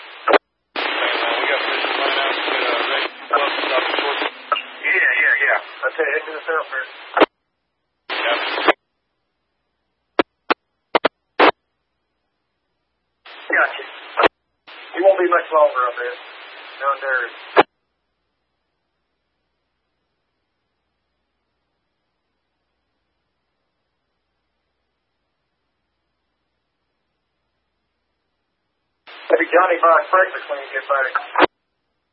We got vision line out to get Rick Club stop short. Yeah. I'll tell you, head to the south first. Yep. Gotcha. You won't be much longer up there. Down there. Maybe Johnny buys breakfast when you get back.